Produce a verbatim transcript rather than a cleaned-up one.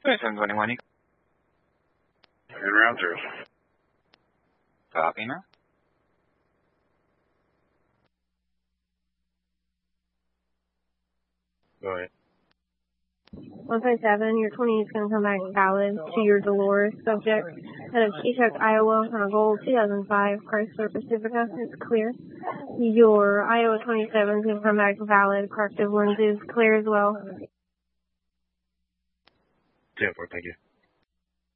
twenty-seven twenty-one. And round through. Copy now. Go ahead. one twenty-seven, your twenty is going to come back valid to your Dolores subject out of Keechuk, Iowa, on a gold two thousand five Chrysler Pacifica. It's clear. Your Iowa twenty-seven is going to come back valid. Corrective lenses clear as well. ten four, thank you.